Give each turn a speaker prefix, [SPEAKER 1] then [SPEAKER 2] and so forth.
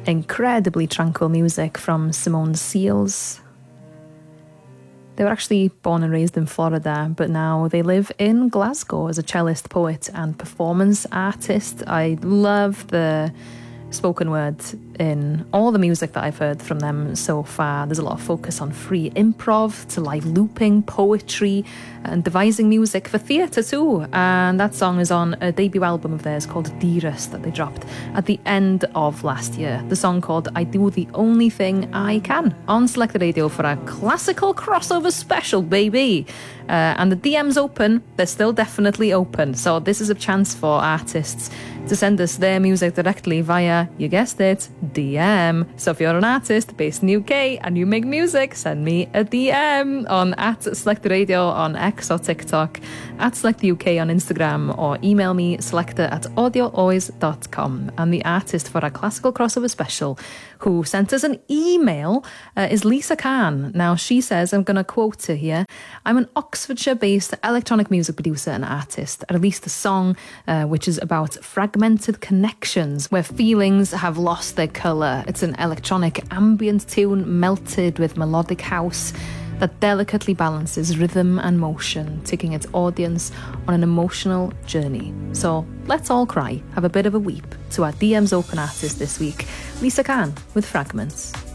[SPEAKER 1] incredibly tranquil music from Simone Seals. They were actually born and raised in Florida, but now they live in Glasgow as a cellist, poet, and performance artist. I love the spoken word in all the music that I've heard from them so far. There's a lot of focus on free improv to live looping, poetry, and devising music for theatre too. And that song is on a debut album of theirs called Dearest that they dropped at the end of last year. The song called I Do the Only Thing I Can on Selected Radio for a classical crossover special, baby. And the DM's open. They're still definitely open. So this is a chance for artists to send us their music directly via, you guessed it, DM. So if you're an artist based in UK and you make music, send me a DM on @Selected Radio on X or TikTok, @SelectUK on Instagram, or email me selector@audioalways.com. And the artist for our classical crossover special who sent us an email is Lisa Khan. Now she says, I'm going to quote her here, I'm an Oxfordshire-based electronic music producer and artist. I released a song which is about fragmented connections where feelings have lost their colour. It's an electronic ambient tune melted with melodic house that delicately balances rhythm and motion, taking its audience on an emotional journey. So let's all cry, have a bit of a weep to our DM's open artist this week, Lisa Khan with Fragments.